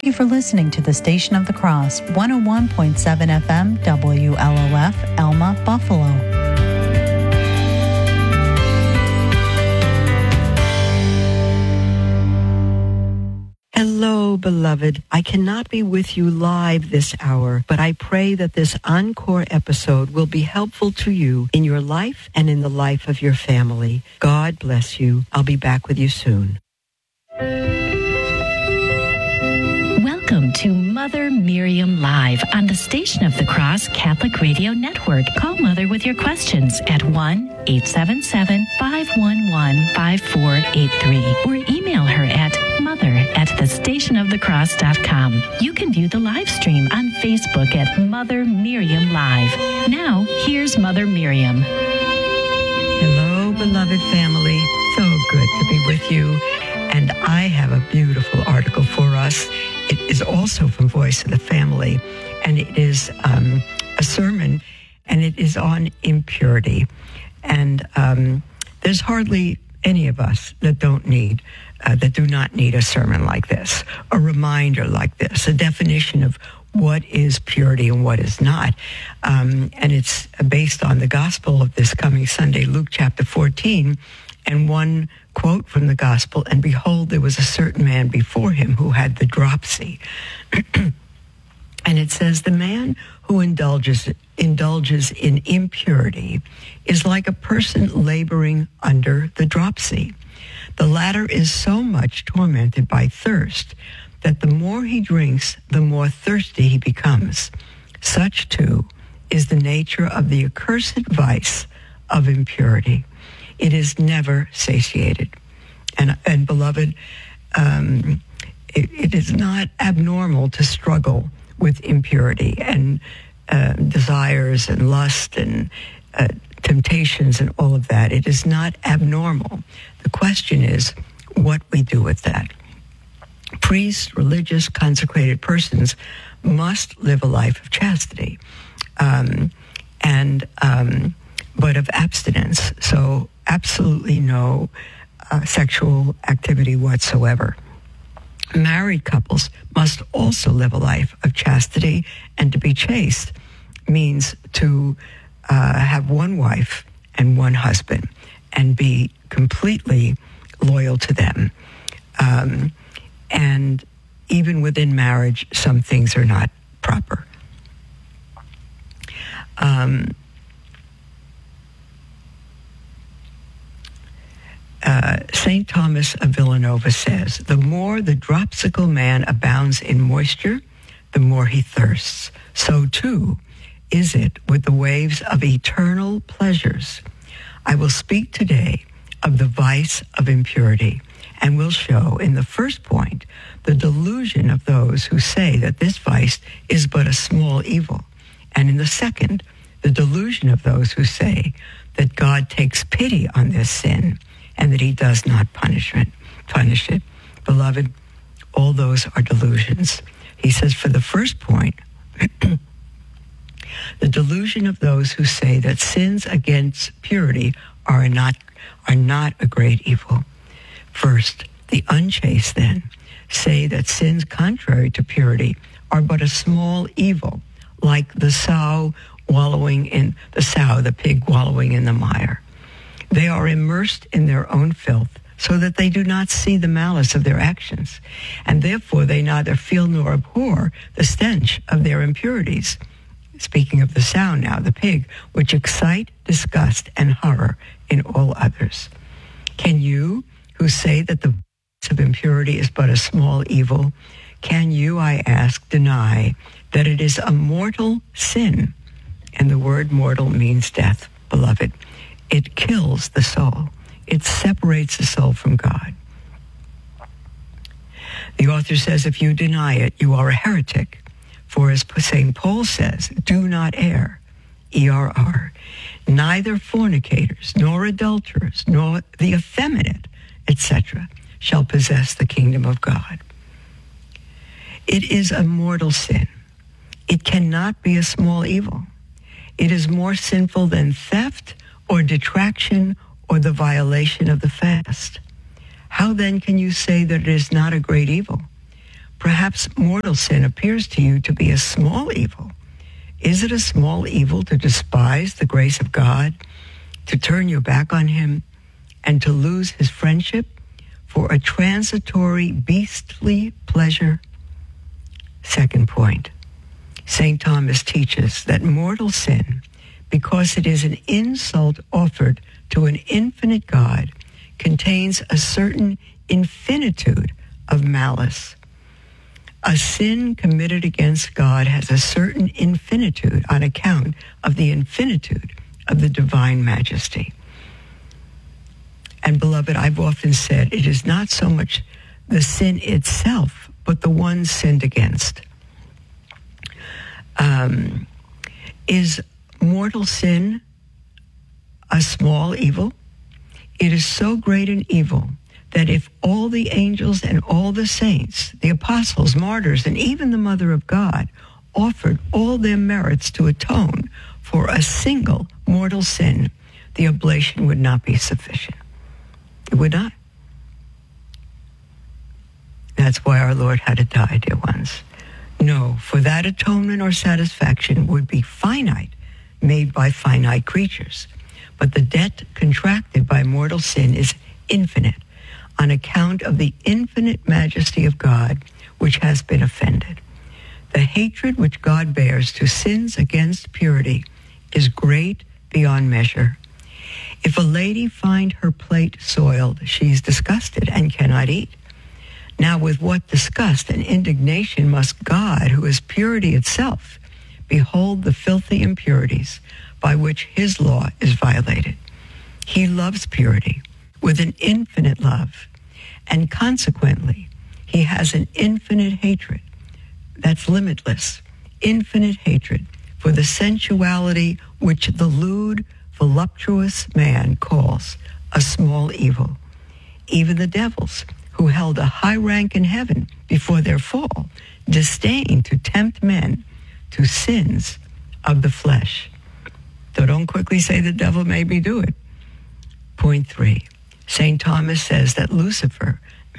you for listening to the Station of the Cross, 101.7 FM, WLOF, Elma, Buffalo. Hello, beloved. I cannot be with you live this hour, but I pray that this encore episode will be helpful to you in your life and in the life of your family. God bless you. I'll be back with you soon. Welcome to Mother Miriam Live on the Station of the Cross Catholic Radio Network. Call Mother with your questions at 1-877-511-5483 or email her at mother@thestationofthecross.com. You can view the live stream on Facebook at Mother Miriam Live. Now, here's Mother Miriam. Hello, beloved family. So good to be with you. And I have a beautiful article for us. It is also from Voice of the Family, and it is a sermon, and it is on impurity. And there's hardly any of us that do not need a sermon like this, a reminder like this, a definition of what is purity and what is not. And it's based on the gospel of this coming Sunday, Luke chapter 14, and one quote from the gospel, and behold, there was a certain man before him who had the dropsy. And it says, the man who indulges in impurity is like a person laboring under the dropsy. The latter is so much tormented by thirst that the more he drinks, the more thirsty he becomes. Such, too, is the nature of the accursed vice of impurity. It is never satiated. And beloved, it is not abnormal to struggle with impurity and desires and lust and temptations and all of that. It is not abnormal. The question is what we do with that. Priests, religious, consecrated persons must live a life of chastity, but of abstinence. So absolutely no sexual activity whatsoever. Married couples must also live a life of chastity, and to be chaste means to have one wife and one husband and be completely loyal to them. And even within marriage, some things are not proper. St. Thomas of Villanova says, the more the dropsical man abounds in moisture, the more he thirsts. So too is it with the waves of eternal pleasures. I will speak today of the vice of impurity, and will show in the first point the delusion of those who say that this vice is but a small evil, and in the second, the delusion of those who say that God takes pity on this sin and that he does not punish it. Beloved, all those are delusions. He says for the first point, the delusion of those who say that sins against purity are not a great evil. First, the unchaste then say that sins contrary to purity are but a small evil, like the pig wallowing in the mire. They are immersed in their own filth, so that they do not see the malice of their actions, and therefore they neither feel nor abhor the stench of their impurities. Speaking of the sow now, the pig, which excite disgust and horror in all others. Can you, who say that the vice of impurity is but a small evil, can you, I ask, deny that it is a mortal sin? And the word mortal means death, beloved. It kills the soul. It separates the soul from God. The author says, if you deny it, you are a heretic. For as St. Paul says, do not err, E-R-R, neither fornicators, nor adulterers, nor the effeminate, etc., shall possess the kingdom of God. It is a mortal sin. It cannot be a small evil. It is more sinful than theft or detraction or the violation of the fast. How then can you say that it is not a great evil? Perhaps mortal sin appears to you to be a small evil. Is it a small evil to despise the grace of God, to turn your back on him, and to lose his friendship for a transitory beastly pleasure? Second point, St. Thomas teaches that mortal sin, because it is an insult offered to an infinite God, contains a certain infinitude of malice. A sin committed against God has a certain infinitude on account of the infinitude of the divine majesty. And beloved, I've often said it is not so much the sin itself, but the one sinned against. Is mortal sin a small evil? It is so great an evil that if all the angels and all the saints, the apostles, martyrs, and even the Mother of God offered all their merits to atone for a single mortal sin, the oblation would not be sufficient. It would not. That's why our Lord had to die, dear ones. No, for that atonement or satisfaction would be finite, made by finite creatures. But the debt contracted by mortal sin is infinite, on account of the infinite majesty of God, which has been offended. The hatred which God bears to sins against purity is great beyond measure. If a lady find her plate soiled, she is disgusted and cannot eat. Now with what disgust and indignation must God, who is purity itself, behold the filthy impurities by which his law is violated. He loves purity with an infinite love, and consequently, he has an infinite hatred that's limitless, infinite hatred for the sensuality which the lewd, voluptuous man calls a small evil. Even the devils, who held a high rank in heaven before their fall, disdain to tempt men to sins of the flesh. So don't quickly say the devil made me do it. Point 3. St. Thomas says that Lucifer,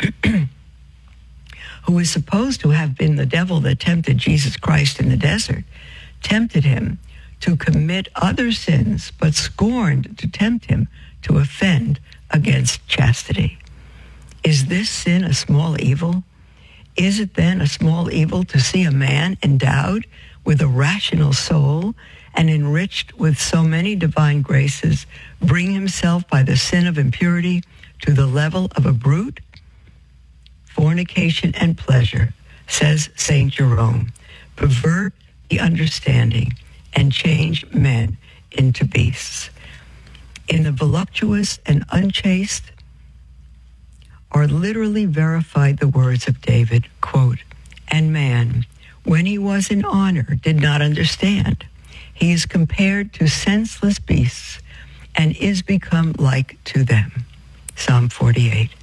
who is supposed to have been the devil that tempted Jesus Christ in the desert, tempted him to commit other sins, but scorned to tempt him to offend against chastity. Is this sin a small evil? Is it then a small evil to see a man endowed with a rational soul and enriched with so many divine graces bring himself by the sin of impurity to the level of a brute? Fornication and pleasure, says St. Jerome, pervert the understanding and change men into beasts. In the voluptuous and unchaste are literally verified the words of David, quote, "And man, when he was in honor, did not understand. He is compared to senseless beasts and is become like to them." Psalm 48.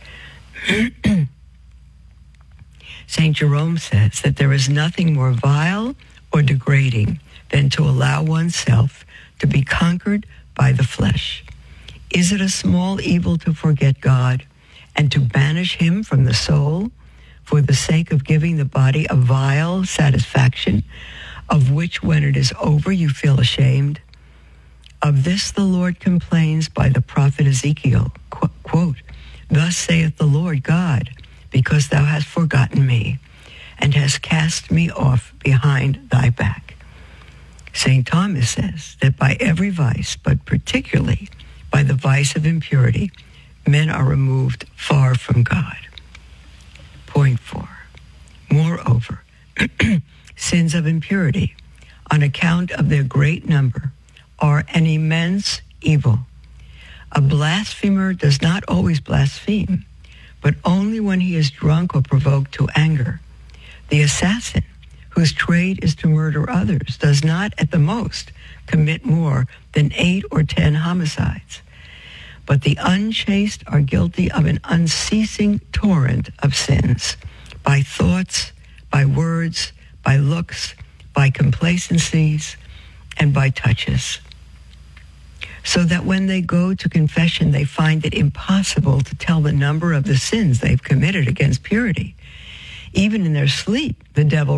St. Jerome says that there is nothing more vile or degrading than to allow oneself to be conquered by the flesh. Is it a small evil to forget God and to banish him from the soul for the sake of giving the body a vile satisfaction, of which when it is over you feel ashamed? Of this the Lord complains by the prophet Ezekiel, quote, "Thus saith the Lord God, because thou hast forgotten me, and hast cast me off behind thy back." St. Thomas says that by every vice, but particularly by the vice of impurity, men are removed far from God. Point 4. Moreover, sins of impurity, on account of their great number, are an immense evil. A blasphemer does not always blaspheme, but only when he is drunk or provoked to anger. The assassin, whose trade is to murder others, does not at the most commit more than 8 or 10 homicides. But the unchaste are guilty of an unceasing torrent of sins, by thoughts, by words, by looks, by complacencies, and by touches. So that when they go to confession, they find it impossible to tell the number of the sins they've committed against purity. even in their sleep, the devil